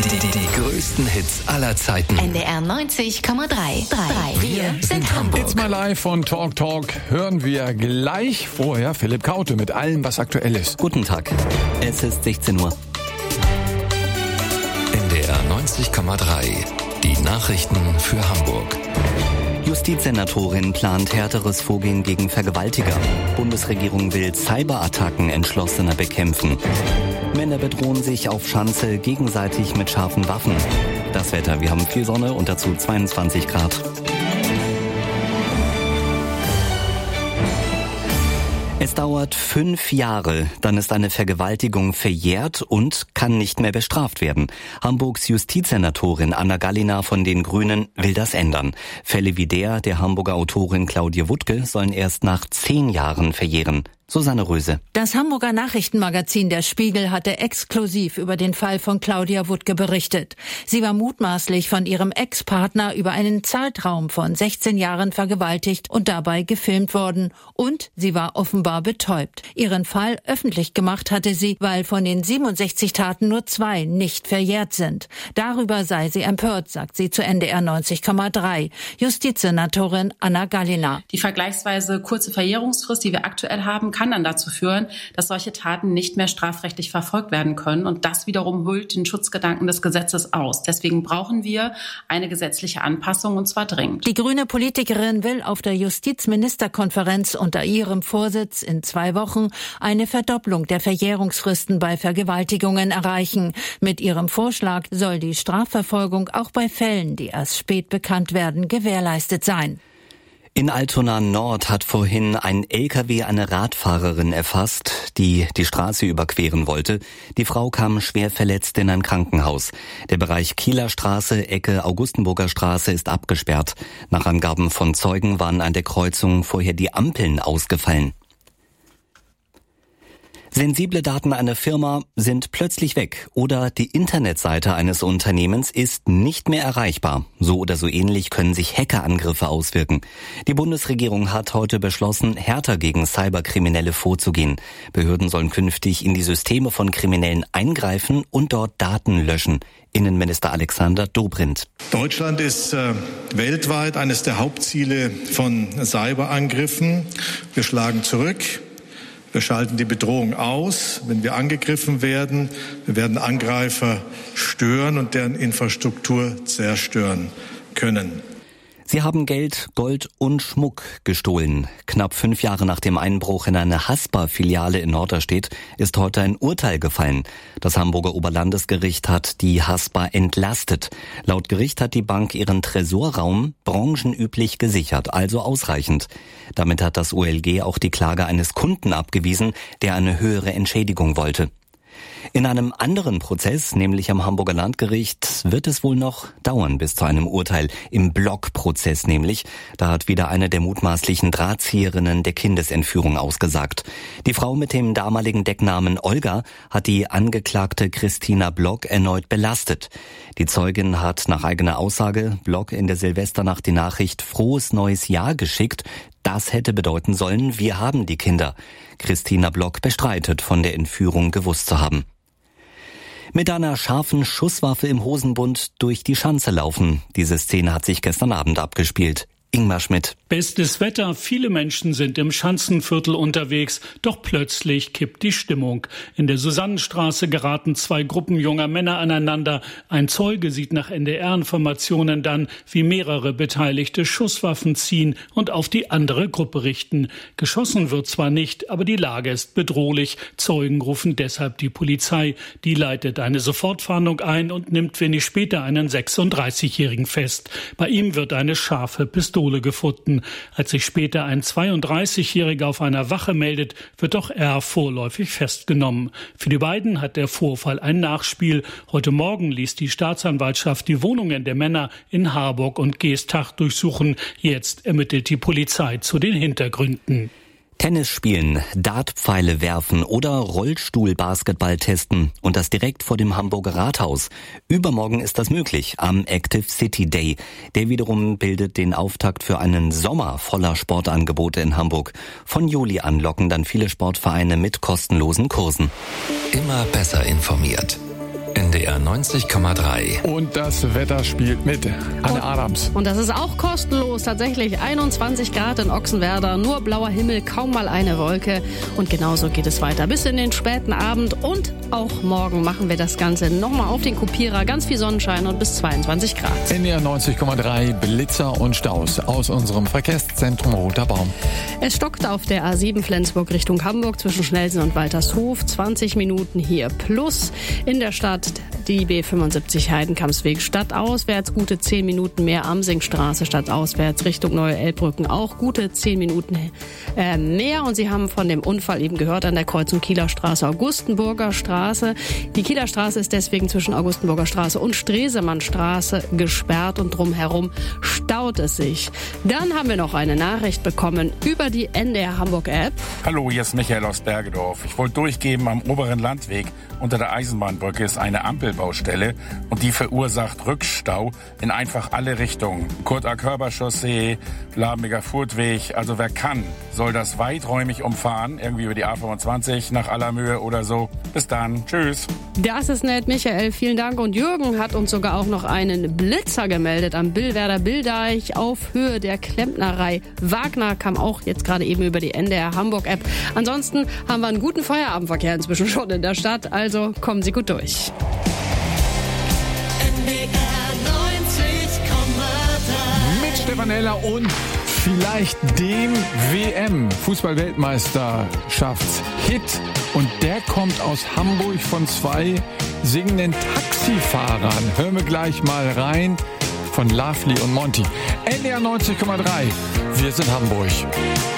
Die größten Hits aller Zeiten. NDR 90,3. Wir sind Hamburg. It's My Life von Talk Talk hören wir gleich. Vorher Philipp Kaute mit allem, was aktuell ist. Guten Tag, es ist 16 Uhr. NDR 90,3. Die Nachrichten für Hamburg. Justizsenatorin plant härteres Vorgehen gegen Vergewaltiger. Bundesregierung will Cyberattacken entschlossener bekämpfen. Männer bedrohen sich auf Schanze gegenseitig mit scharfen Waffen. Das Wetter, wir haben viel Sonne und dazu 22 Grad. Es dauert 5 Jahre, dann ist eine Vergewaltigung verjährt und kann nicht mehr bestraft werden. Hamburgs Justizsenatorin Anna Gallina von den Grünen will das ändern. Fälle wie der Hamburger Autorin Claudia Wuttke sollen erst nach 10 Jahren verjähren. Susanne Röse. Das Hamburger Nachrichtenmagazin Der Spiegel hatte exklusiv über den Fall von Claudia Wuttke berichtet. Sie war mutmaßlich von ihrem Ex-Partner über einen Zeitraum von 16 Jahren vergewaltigt und dabei gefilmt worden. Und sie war offenbar betäubt. Ihren Fall öffentlich gemacht hatte sie, weil von den 67 Taten nur 2 nicht verjährt sind. Darüber sei sie empört, sagt sie zu NDR 90,3. Justizsenatorin Anna Gallina. Die vergleichsweise kurze Verjährungsfrist, die wir aktuell haben, kann dann dazu führen, dass solche Taten nicht mehr strafrechtlich verfolgt werden können. Und das wiederum hüllt den Schutzgedanken des Gesetzes aus. Deswegen brauchen wir eine gesetzliche Anpassung, und zwar dringend. Die grüne Politikerin will auf der Justizministerkonferenz unter ihrem Vorsitz in 2 Wochen eine Verdopplung der Verjährungsfristen bei Vergewaltigungen erreichen. Mit ihrem Vorschlag soll die Strafverfolgung auch bei Fällen, die erst spät bekannt werden, gewährleistet sein. In Altona Nord hat vorhin ein LKW eine Radfahrerin erfasst, die die Straße überqueren wollte. Die Frau kam schwer verletzt in ein Krankenhaus. Der Bereich Kieler Straße, Ecke Augustenburger Straße ist abgesperrt. Nach Angaben von Zeugen waren an der Kreuzung vorher die Ampeln ausgefallen. Sensible Daten einer Firma sind plötzlich weg oder die Internetseite eines Unternehmens ist nicht mehr erreichbar. So oder so ähnlich können sich Hackerangriffe auswirken. Die Bundesregierung hat heute beschlossen, härter gegen Cyberkriminelle vorzugehen. Behörden sollen künftig in die Systeme von Kriminellen eingreifen und dort Daten löschen. Innenminister Alexander Dobrindt. Deutschland ist weltweit eines der Hauptziele von Cyberangriffen. Wir schlagen zurück. Wir schalten die Bedrohung aus, wenn wir angegriffen werden. Wir werden Angreifer stören und deren Infrastruktur zerstören können. Sie haben Geld, Gold und Schmuck gestohlen. Knapp 5 Jahre nach dem Einbruch in eine Haspa-Filiale in Norderstedt ist heute ein Urteil gefallen. Das Hamburger Oberlandesgericht hat die Haspa entlastet. Laut Gericht hat die Bank ihren Tresorraum branchenüblich gesichert, also ausreichend. Damit hat das OLG auch die Klage eines Kunden abgewiesen, der eine höhere Entschädigung wollte. In einem anderen Prozess, nämlich am Hamburger Landgericht, wird es wohl noch dauern bis zu einem Urteil. Im Block-Prozess nämlich. Da hat wieder eine der mutmaßlichen Drahtzieherinnen der Kindesentführung ausgesagt. Die Frau mit dem damaligen Decknamen Olga hat die Angeklagte Christina Block erneut belastet. Die Zeugin hat nach eigener Aussage Block in der Silvesternacht die Nachricht „Frohes neues Jahr" geschickt. Das hätte bedeuten sollen, wir haben die Kinder. Christina Block bestreitet, von der Entführung gewusst zu haben. Mit einer scharfen Schusswaffe im Hosenbund durch die Schanze laufen. Diese Szene hat sich gestern Abend abgespielt. Ingmar Schmidt. Bestes Wetter, viele Menschen sind im Schanzenviertel unterwegs, doch plötzlich kippt die Stimmung. In der Susannenstraße geraten 2 Gruppen junger Männer aneinander. Ein Zeuge sieht nach NDR-Informationen dann, wie mehrere Beteiligte Schusswaffen ziehen und auf die andere Gruppe richten. Geschossen wird zwar nicht, aber die Lage ist bedrohlich. Zeugen rufen deshalb die Polizei. Die leitet eine Sofortfahndung ein und nimmt wenig später einen 36-Jährigen fest. Bei ihm wird eine scharfe Pistole gefunden. Als sich später ein 32-Jähriger auf einer Wache meldet, wird auch er vorläufig festgenommen. Für die beiden hat der Vorfall ein Nachspiel. Heute Morgen ließ die Staatsanwaltschaft die Wohnungen der Männer in Harburg und Geestach durchsuchen. Jetzt ermittelt die Polizei zu den Hintergründen. Tennis spielen, Dartpfeile werfen oder Rollstuhlbasketball testen und das direkt vor dem Hamburger Rathaus. Übermorgen ist das möglich am Active City Day. Der wiederum bildet den Auftakt für einen Sommer voller Sportangebote in Hamburg. Von Juli an locken dann viele Sportvereine mit kostenlosen Kursen. Immer besser informiert. NDR 90,3. Und das Wetter spielt mit. Anne Adams. Und das ist auch kostenlos. Tatsächlich 21 Grad in Ochsenwerder, nur blauer Himmel, kaum mal eine Wolke. Und genauso geht es weiter bis in den späten Abend. Und auch morgen machen wir das Ganze nochmal auf den Kopierer. Ganz viel Sonnenschein und bis 22 Grad. NDR 90,3, Blitzer und Staus aus unserem Verkehrszentrum Roter Baum. Es stockt auf der A7 Flensburg Richtung Hamburg zwischen Schnelsen und Waltershof. 20 Minuten hier plus. In der Stadt die B75 Heidenkampsweg stadtauswärts. Gute 10 Minuten mehr. Amsingstraße stadtauswärts Richtung Neue Elbbrücken. Auch gute 10 Minuten mehr. Und Sie haben von dem Unfall eben gehört an der Kreuzung Kieler Straße, Augustenburger Straße. Die Kieler Straße ist deswegen zwischen Augustenburger Straße und Stresemannstraße gesperrt und drumherum staut es sich. Dann haben wir noch eine Nachricht bekommen über die NDR Hamburg App. Hallo, hier ist Michael aus Bergedorf. Ich wollte durchgeben, am oberen Landweg unter der Eisenbahnbrücke ist eine Ampelbaustelle und die verursacht Rückstau in einfach alle Richtungen. Kurt-A-Körber-Chaussee, Labenbecker Furtweg. Also wer kann, soll das weiträumig umfahren, irgendwie über die A25 nach Allermöhe oder so. Bis dann. Tschüss. Das ist nett, Michael. Vielen Dank. Und Jürgen hat uns sogar auch noch einen Blitzer gemeldet am Billwerder Billdeich auf Höhe der Klempnerei. Wagner kam auch jetzt gerade eben über die NDR Hamburg App. Ansonsten haben wir einen guten Feierabendverkehr inzwischen schon in der Stadt. Also kommen Sie gut durch. Mit Stefanella und vielleicht dem WM-Fußball-Weltmeisterschaftshit. Und der kommt aus Hamburg von 2 singenden Taxifahrern. Hören wir gleich mal rein von Lovely und Monty. NDR 90,3. Wir sind Hamburg.